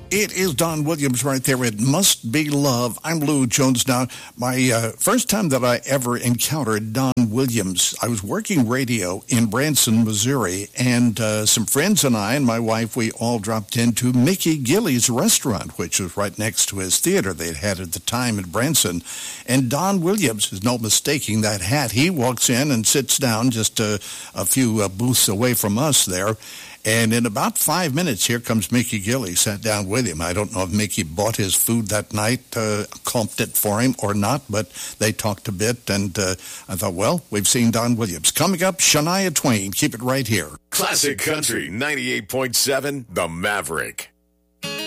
It is Don Williams right there. It Must Be Love. I'm Lou Jones. Now, my first time that I ever encountered Don Williams, I was working radio in Branson, Missouri, and some friends and I and my wife, we all dropped into Mickey Gilley's restaurant, which was right next to his theater they'd had at the time in Branson. And Don Williams, is no mistaking that hat, he walks in and sits down just a few booths away from us there. And in about 5 minutes, here comes Mickey Gilley, sat down with him. I don't know if Mickey bought his food that night, comped it for him or not, but they talked a bit, and I thought, well, we've seen Don Williams. Coming up, Shania Twain. Keep it right here. Classic Country 98.7, The Maverick.